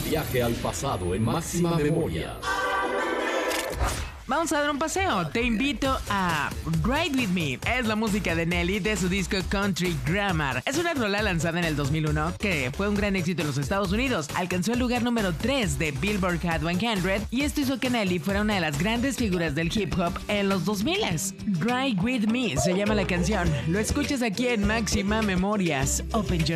Viaje al pasado en máxima memoria. Vamos a dar un paseo. Te invito a Ride With Me. Es la música de Nelly de su disco Country Grammar. Es una rola lanzada en el 2001 que fue un gran éxito en los Estados Unidos. Alcanzó el lugar número 3 de Billboard Hot 100 y esto hizo que Nelly fuera una de las grandes figuras del hip hop en los 2000s. Ride With Me se llama la canción. Lo escuchas aquí en Máxima Memorias. Open your